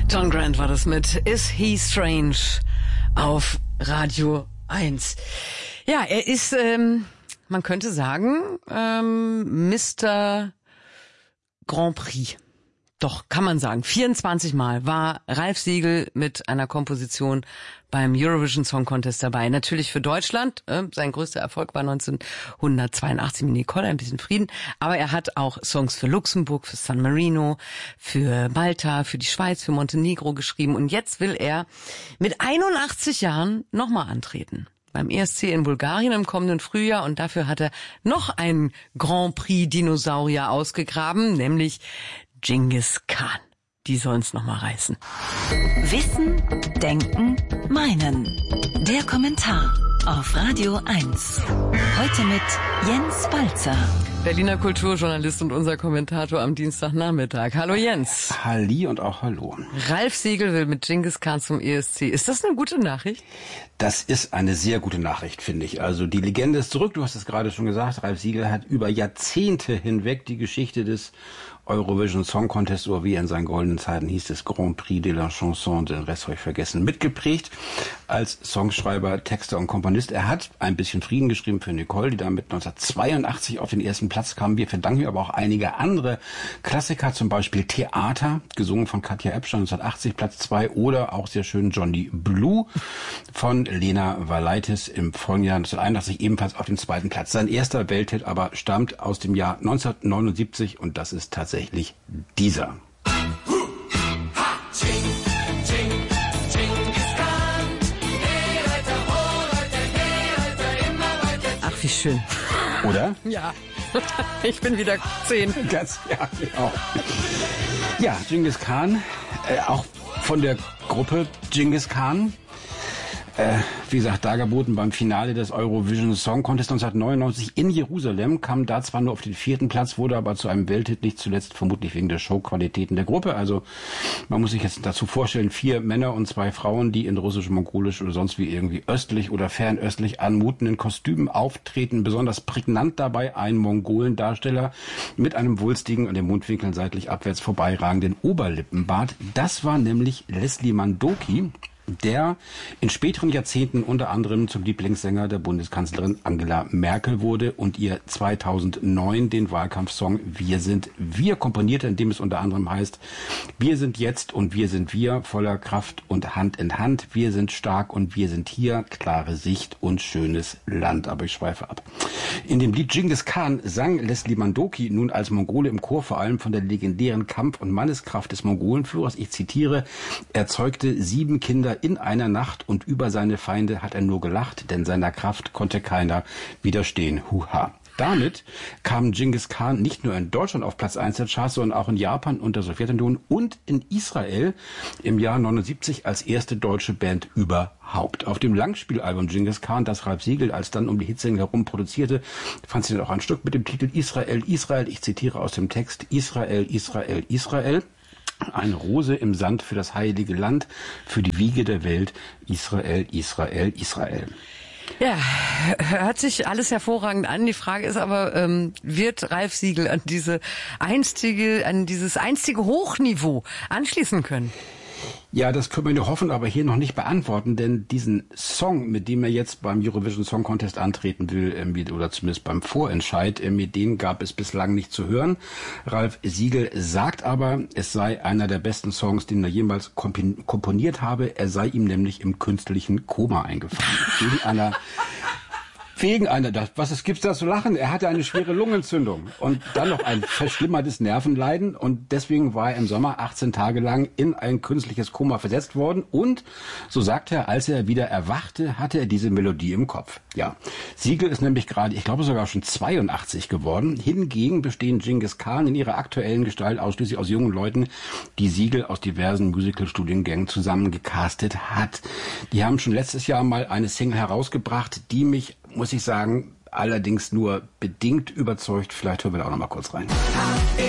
John Grant war das mit Is He Strange auf Radio 1. Ja, er ist, man könnte sagen, Mr. Grand Prix. Doch, kann man sagen. 24 Mal war Ralf Siegel mit einer Komposition beim Eurovision Song Contest dabei. Natürlich für Deutschland. Sein größter Erfolg war 1982 mit Nicole, ein bisschen Frieden. Aber er hat auch Songs für Luxemburg, für San Marino, für Malta, für die Schweiz, für Montenegro geschrieben. Und jetzt will er mit 81 Jahren nochmal antreten. Beim ESC in Bulgarien im kommenden Frühjahr. Und dafür hat er noch einen Grand Prix Dinosaurier ausgegraben, nämlich Genghis Khan. Die sollen's noch mal reißen. Wissen, Denken, Meinen. Der Kommentar auf Radio 1. Heute mit Jens Balzer. Berliner Kulturjournalist und unser Kommentator am Dienstagnachmittag. Hallo Jens. Halli und auch hallo. Ralf Siegel will mit Genghis Khan zum ESC. Ist das eine gute Nachricht? Das ist eine sehr gute Nachricht, finde ich. Also die Legende ist zurück. Du hast es gerade schon gesagt. Ralf Siegel hat über Jahrzehnte hinweg die Geschichte des Eurovision Song Contest, oder wie er in seinen goldenen Zeiten hieß, des Grand Prix de la Chanson, den Rest habe ich vergessen, mitgeprägt als Songschreiber, Texter und Komponist. Er hat ein bisschen Frieden geschrieben für Nicole, die damit 1982 auf den ersten Platz kam. Wir verdanken ihm aber auch einige andere Klassiker, zum Beispiel Theater, gesungen von Katja Ebstein 1980, Platz 2, oder auch sehr schön Johnny Blue von Lena Valaitis im folgenden Jahr 1981 ebenfalls auf den zweiten Platz. Sein erster Welthit aber stammt aus dem Jahr 1979 und das ist tatsächlich dieser. Ach, wie schön. Oder? Ja, ich bin wieder 10. Ganz, ja, genau. Ja, Genghis Khan, auch von der Gruppe Genghis Khan. Wie gesagt, dargeboten beim Finale des Eurovision Song Contest 1999 in Jerusalem, kam da zwar nur auf den 4. Platz, wurde aber zu einem Welthit, nicht zuletzt vermutlich wegen der Showqualitäten der Gruppe. Also man muss sich jetzt dazu vorstellen, 4 Männer und 2 Frauen, die in russisch, mongolisch oder sonst wie irgendwie östlich oder fernöstlich anmutenden Kostümen auftreten. Besonders prägnant dabei ein Mongolendarsteller mit einem wulstigen, an den Mundwinkeln seitlich abwärts vorbeiragenden Oberlippenbart. Das war nämlich Leslie Mandoki, der in späteren Jahrzehnten unter anderem zum Lieblingssänger der Bundeskanzlerin Angela Merkel wurde und ihr 2009 den Wahlkampfsong Wir sind wir komponierte, in dem es unter anderem heißt: Wir sind jetzt und wir sind wir, voller Kraft und Hand in Hand. Wir sind stark und wir sind hier, klare Sicht und schönes Land. Aber ich schweife ab. In dem Lied Genghis Khan sang Leslie Mandoki nun als Mongole im Chor vor allem von der legendären Kampf- und Manneskraft des Mongolenführers. Ich zitiere: Er zeugte 7 Kinder in einer Nacht und über seine Feinde hat er nur gelacht, denn seiner Kraft konnte keiner widerstehen. Huha. Damit kam Genghis Khan nicht nur in Deutschland auf Platz 1 der Charts, sondern auch in Japan und der Sowjetunion und in Israel im Jahr 79 als erste deutsche Band überhaupt. Auf dem Langspielalbum Genghis Khan, das Ralf Siegel als dann um die Hitsingle herum produzierte, fand sich dann auch ein Stück mit dem Titel Israel, Israel. Ich zitiere aus dem Text: Israel, Israel, Israel. Eine Rose im Sand für das heilige Land, für die Wiege der Welt. Israel, Israel, Israel. Ja, hört sich alles hervorragend an. Die Frage ist aber, wird Ralf Siegel an dieses einstige Hochniveau anschließen können? Ja, das können wir nur hoffen, aber hier noch nicht beantworten, denn diesen Song, mit dem er jetzt beim Eurovision Song Contest antreten will, oder zumindest beim Vorentscheid, den gab es bislang nicht zu hören. Ralf Siegel sagt aber, es sei einer der besten Songs, den er jemals komponiert habe. Er sei ihm nämlich im künstlichen Koma eingefallen. Wegen einer, was gibt's da zu lachen? Er hatte eine schwere Lungenentzündung und dann noch ein verschlimmertes Nervenleiden und deswegen war er im Sommer 18 Tage lang in ein künstliches Koma versetzt worden und, so sagt er, als er wieder erwachte, hatte er diese Melodie im Kopf. Ja, Siegel ist nämlich gerade, ich glaube sogar schon 82 geworden. Hingegen bestehen Genghis Khan in ihrer aktuellen Gestalt ausschließlich aus jungen Leuten, die Siegel aus diversen Musical-Studiengängen zusammen gecastet hat. Die haben schon letztes Jahr mal eine Single herausgebracht, die mich, muss ich sagen, allerdings nur bedingt überzeugt. Vielleicht hören wir da auch noch mal kurz rein.